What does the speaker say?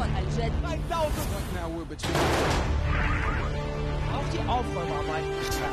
الجد. 5000. Now we're between. Auch die Aufräumarbeit.